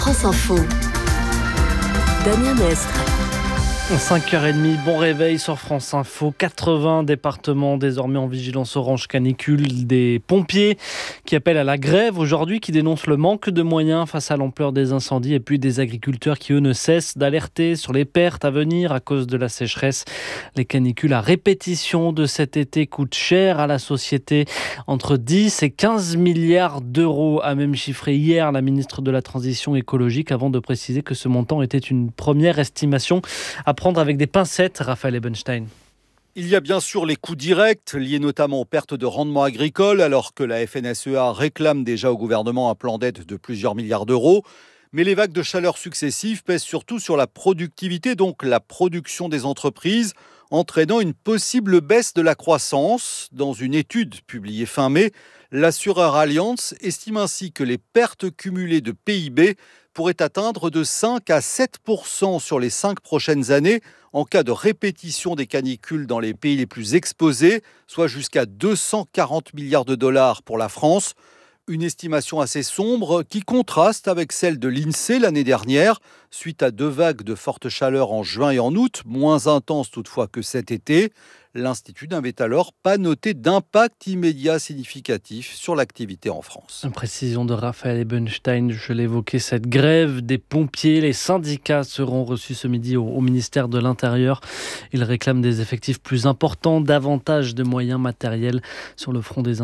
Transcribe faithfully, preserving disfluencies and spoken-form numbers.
France Info. Damien Mestre. cinq heures trente, bon réveil sur France Info. quatre-vingts départements désormais en vigilance orange canicule. Des pompiers qui appellent à la grève aujourd'hui, qui dénoncent le manque de moyens face à l'ampleur des incendies. Et puis des agriculteurs qui, eux, ne cessent d'alerter sur les pertes à venir à cause de la sécheresse. Les canicules à répétition de cet été coûtent cher à la société. Entre dix et quinze milliards d'euros, a même chiffré hier la ministre de la Transition écologique, avant de préciser que ce montant était une première estimation à prendre avec des pincettes. Raphaël Ebenstein. Il y a bien sûr les coûts directs, liés notamment aux pertes de rendement agricole, alors que la F N S E A réclame déjà au gouvernement un plan d'aide de plusieurs milliards d'euros. Mais les vagues de chaleur successives pèsent surtout sur la productivité, donc la production des entreprises, entraînant une possible baisse de la croissance. Dans une étude publiée fin mai, l'assureur Allianz estime ainsi que les pertes cumulées de P I B pourraient atteindre de cinq à sept pour cent sur les cinq prochaines années en cas de répétition des canicules dans les pays les plus exposés, soit jusqu'à deux cent quarante milliards de dollars pour la France. Une estimation assez sombre qui contraste avec celle de l'INSEE l'année dernière, suite à deux vagues de forte chaleur en juin et en août, moins intenses toutefois que cet été. L'Institut n'avait alors pas noté d'impact immédiat significatif sur l'activité en France. Une précision de Raphaël Ebenstein, je l'évoquais, cette grève des pompiers. Les syndicats seront reçus ce midi au, au ministère de l'Intérieur. Ils réclament des effectifs plus importants, davantage de moyens matériels sur le front des